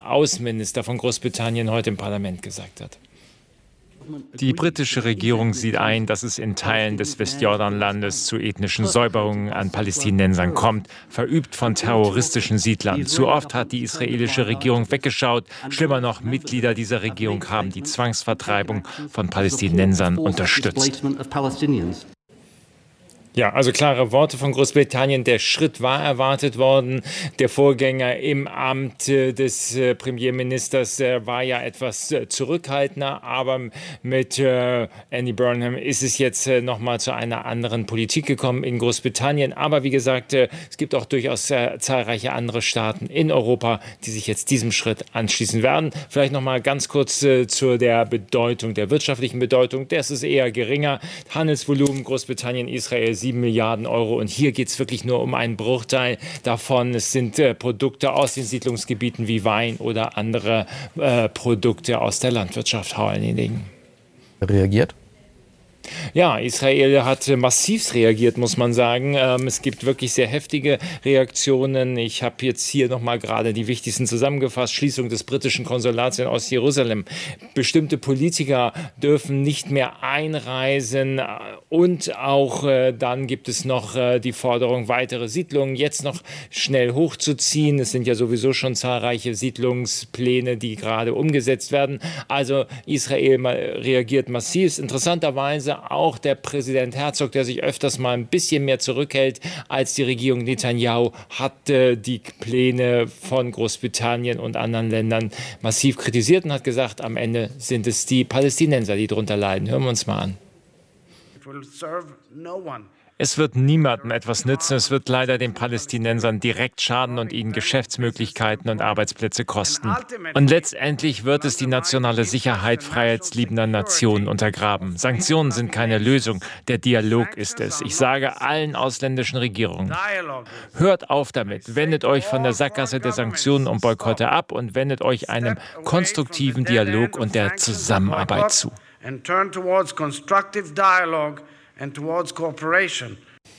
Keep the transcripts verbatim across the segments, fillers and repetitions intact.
Außenminister von Großbritannien heute im Parlament gesagt hat. Die britische Regierung sieht ein, dass es in Teilen des Westjordanlandes zu ethnischen Säuberungen an Palästinensern kommt, verübt von terroristischen Siedlern. Zu oft hat die israelische Regierung weggeschaut. Schlimmer noch, Mitglieder dieser Regierung haben die Zwangsvertreibung von Palästinensern unterstützt. Ja, also klare Worte von Großbritannien. Der Schritt war erwartet worden. Der Vorgänger im Amt des äh, Premierministers äh, war ja etwas äh, zurückhaltender, aber mit äh, Andy Burnham ist es jetzt äh, nochmal zu einer anderen Politik gekommen in Großbritannien. Aber wie gesagt, äh, es gibt auch durchaus äh, zahlreiche andere Staaten in Europa, die sich jetzt diesem Schritt anschließen werden. Vielleicht nochmal ganz kurz äh, zu der Bedeutung, der wirtschaftlichen Bedeutung. Das ist eher geringer. Handelsvolumen Großbritannien, Israel, sieben Milliarden Euro. Und hier geht es wirklich nur um einen Bruchteil davon. Es sind äh, Produkte aus den Siedlungsgebieten wie Wein oder andere äh, Produkte aus der Landwirtschaft vor allen Dingen. Reagiert? Ja, Israel hat massiv reagiert, muss man sagen. Ähm, es gibt wirklich sehr heftige Reaktionen. Ich habe jetzt hier nochmal gerade die wichtigsten zusammengefasst. Schließung des britischen Konsulats in Ostjerusalem. Bestimmte Politiker dürfen nicht mehr einreisen. Und auch äh, dann gibt es noch äh, die Forderung, weitere Siedlungen jetzt noch schnell hochzuziehen. Es sind ja sowieso schon zahlreiche Siedlungspläne, die gerade umgesetzt werden. Also Israel reagiert massiv. Interessanterweise auch der Präsident Herzog, der sich öfters mal ein bisschen mehr zurückhält als die Regierung Netanyahu, hat äh, die Pläne von Großbritannien und anderen Ländern massiv kritisiert und hat gesagt, am Ende sind es die Palästinenser, die darunter leiden. Hören wir uns mal an. Es wird niemandem etwas nützen. Es wird leider den Palästinensern direkt schaden und ihnen Geschäftsmöglichkeiten und Arbeitsplätze kosten. Und letztendlich wird es die nationale Sicherheit freiheitsliebender Nationen untergraben. Sanktionen sind keine Lösung. Der Dialog ist es. Ich sage allen ausländischen Regierungen, hört auf damit. Wendet euch von der Sackgasse der Sanktionen und Boykotte ab und wendet euch einem konstruktiven Dialog und der Zusammenarbeit zu. And turn towards constructive dialogue and towards cooperation.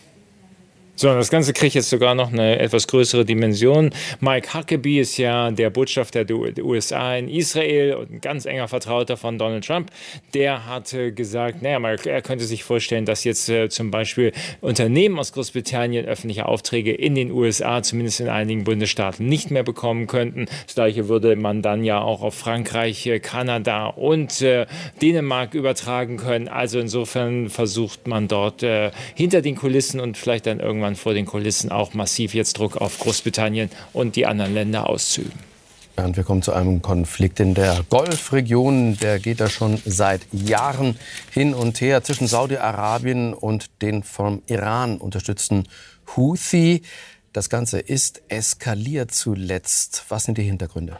So, das Ganze kriegt jetzt sogar noch eine etwas größere Dimension. Mike Huckabee ist ja der Botschafter der U S A in Israel und ein ganz enger Vertrauter von Donald Trump. Der hat äh, gesagt, naja, er könnte sich vorstellen, dass jetzt äh, zum Beispiel Unternehmen aus Großbritannien öffentliche Aufträge in den U S A, zumindest in einigen Bundesstaaten, nicht mehr bekommen könnten. Das Gleiche würde man dann ja auch auf Frankreich, äh, Kanada und äh, Dänemark übertragen können. Also insofern versucht man dort äh, hinter den Kulissen und vielleicht dann irgendwann vor den Kulissen auch massiv jetzt Druck auf Großbritannien und die anderen Länder auszuüben. Ja, und wir kommen zu einem Konflikt in der Golfregion. Der geht da schon seit Jahren hin und her zwischen Saudi-Arabien und den vom Iran unterstützten Houthi. Das Ganze ist eskaliert zuletzt. Was sind die Hintergründe?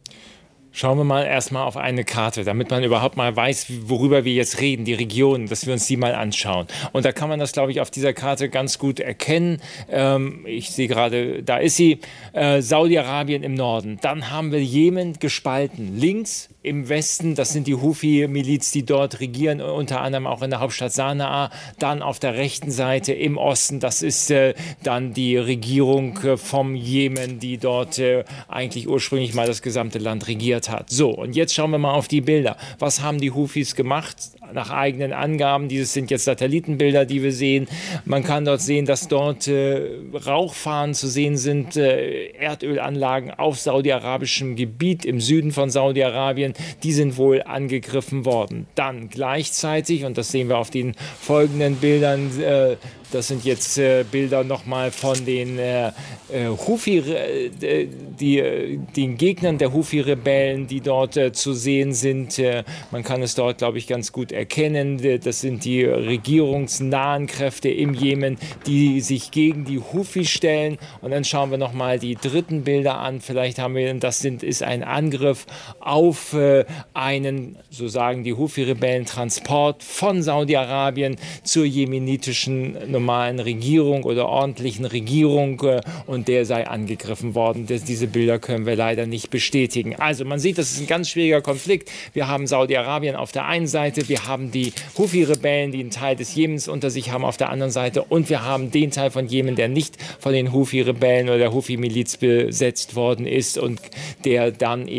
Schauen wir mal erstmal auf eine Karte, damit man überhaupt mal weiß, worüber wir jetzt reden, die Regionen, dass wir uns die mal anschauen. Und da kann man das, glaube ich, auf dieser Karte ganz gut erkennen. Ähm, ich sehe gerade, da ist sie, äh, Saudi-Arabien im Norden. Dann haben wir Jemen gespalten. Links im Westen, das sind die Houthi-Miliz, die dort regieren, unter anderem auch in der Hauptstadt Sanaa. Dann auf der rechten Seite im Osten, das ist äh, dann die Regierung äh, vom Jemen, die dort äh, eigentlich ursprünglich mal das gesamte Land regiert hat. So, und jetzt schauen wir mal auf die Bilder. Was haben die Houthis gemacht? Nach eigenen Angaben, dieses sind jetzt Satellitenbilder, die wir sehen. Man kann dort sehen, dass dort äh, Rauchfahnen zu sehen sind, äh, Erdölanlagen auf saudi-arabischem Gebiet im Süden von Saudi-Arabien. Die sind wohl angegriffen worden. Dann gleichzeitig, und das sehen wir auf den folgenden Bildern, äh, das sind jetzt äh, Bilder nochmal von den äh, äh, Houthi, äh, die, äh, den Gegnern der Houthi-Rebellen, die dort äh, zu sehen sind. Äh, man kann es dort, glaube ich, ganz gut erkennen. Das sind die regierungsnahen Kräfte im Jemen, die sich gegen die Houthi stellen. Und dann schauen wir nochmal die dritten Bilder an. Vielleicht haben wir, das sind, ist ein Angriff auf äh, einen, so sagen die Houthi-Rebellen, Transport von Saudi-Arabien zur jemenitischen normalen Regierung oder ordentlichen Regierung äh, und der sei angegriffen worden. Das, diese Bilder können wir leider nicht bestätigen. Also man sieht, das ist ein ganz schwieriger Konflikt. Wir haben Saudi-Arabien auf der einen Seite, wir haben die Houthi-Rebellen, die einen Teil des Jemens unter sich haben auf der anderen Seite und wir haben den Teil von Jemen, der nicht von den Houthi-Rebellen oder der Houthi-Miliz besetzt worden ist und der dann eben